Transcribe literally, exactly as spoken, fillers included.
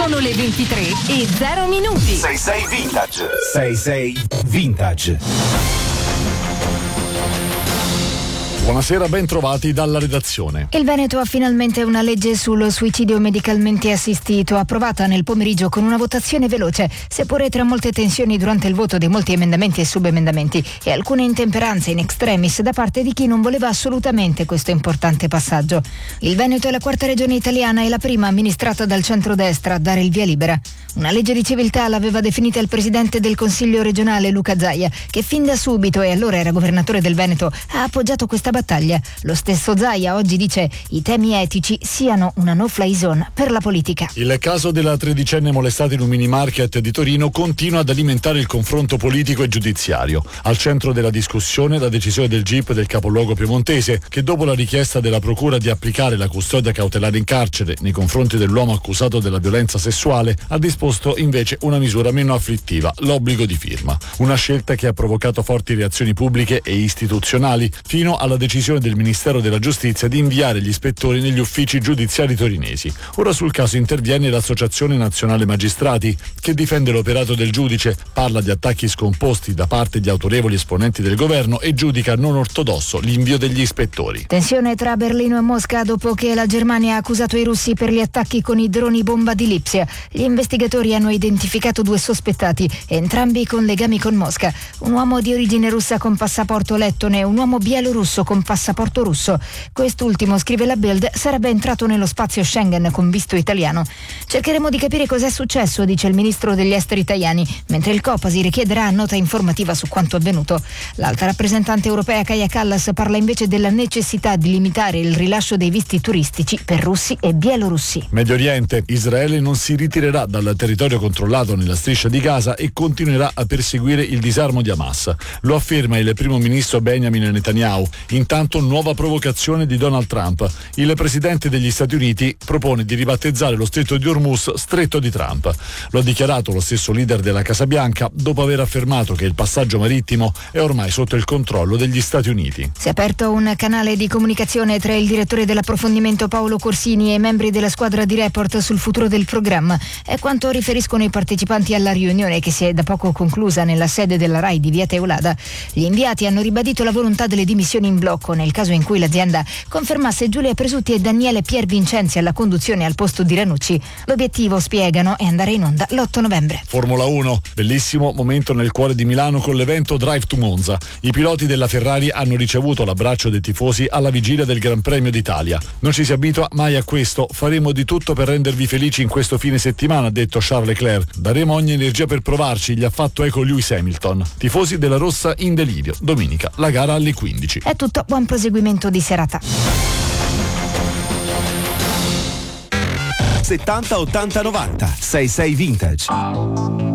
Sono le ventitré e zero minuti. sei sei Vintage. sei sei Vintage. Buonasera, ben trovati dalla redazione. Il Veneto ha finalmente una legge sullo suicidio medicalmente assistito, approvata nel pomeriggio con una votazione veloce, seppure tra molte tensioni durante il voto di molti emendamenti e subemendamenti e alcune intemperanze in extremis da parte di chi non voleva assolutamente questo importante passaggio. Il Veneto è la quarta regione italiana e la prima amministrata dal centrodestra a dare il via libera. Una legge di civiltà l'aveva definita il presidente del Consiglio regionale Luca Zaia, che fin da subito, e allora era governatore del Veneto, ha appoggiato questa battaglia. Lo stesso Zaia oggi dice i temi etici siano una no-fly zone per la politica. Il caso della tredicenne molestata in un mini market di Torino continua ad alimentare il confronto politico e giudiziario. Al centro della discussione la decisione del G I P del capoluogo piemontese, che dopo la richiesta della procura di applicare la custodia cautelare in carcere nei confronti dell'uomo accusato della violenza sessuale, ha disposto invece una misura meno afflittiva, l'obbligo di firma. Una scelta che ha provocato forti reazioni pubbliche e istituzionali, fino alla decisione del Ministero della Giustizia di inviare gli ispettori negli uffici giudiziari torinesi. Ora sul caso interviene l'Associazione Nazionale Magistrati, che difende l'operato del giudice, parla di attacchi scomposti da parte di autorevoli esponenti del governo e giudica non ortodosso l'invio degli ispettori. Tensione tra Berlino e Mosca dopo che la Germania ha accusato i russi per gli attacchi con i droni bomba di Lipsia. Gli investigatori hanno identificato due sospettati, entrambi con legami con Mosca. Un uomo di origine russa con passaporto lettone e un uomo bielorusso con passaporto russo. Quest'ultimo, scrive la Bild, sarebbe entrato nello spazio Schengen con visto italiano. Cercheremo di capire cos'è successo, dice il ministro degli esteri Tajani, mentre il Copasir chiederà nota informativa su quanto avvenuto. L'alta rappresentante europea Kaja Kallas parla invece della necessità di limitare il rilascio dei visti turistici per russi e bielorussi. Medio Oriente. Israele non si ritirerà dal territorio controllato nella striscia di Gaza e continuerà a perseguire il disarmo di Hamas. Lo afferma il primo ministro Benjamin Netanyahu. Intanto nuova provocazione di Donald Trump. Il presidente degli Stati Uniti propone di ribattezzare lo stretto di Hormuz stretto di Trump. Lo ha dichiarato lo stesso leader della Casa Bianca dopo aver affermato che il passaggio marittimo è ormai sotto il controllo degli Stati Uniti. Si è aperto un canale di comunicazione tra il direttore dell'approfondimento Paolo Corsini e i membri della squadra di report sul futuro del programma. È quanto riferiscono i partecipanti alla riunione che si è da poco conclusa nella sede della RAI di Via Teulada. Gli inviati hanno ribadito la volontà delle dimissioni in blocco nel caso in cui l'azienda confermasse Giulia Presutti e Daniele Piervincenzi alla conduzione al posto di Ranucci. L'obiettivo, spiegano, è andare in onda l'otto novembre. Formula uno, bellissimo momento nel cuore di Milano con l'evento Drive to Monza. I piloti della Ferrari hanno ricevuto l'abbraccio dei tifosi alla vigilia del Gran Premio d'Italia. Non ci si abitua mai a questo, faremo di tutto per rendervi felici in questo fine settimana, ha detto Charles Leclerc. Daremo ogni energia per provarci, gli ha fatto eco Lewis Hamilton. Tifosi della Rossa in delirio. Domenica la gara alle quindici. È tutto, buon proseguimento di serata. settanta ottanta novanta sei sei Vintage.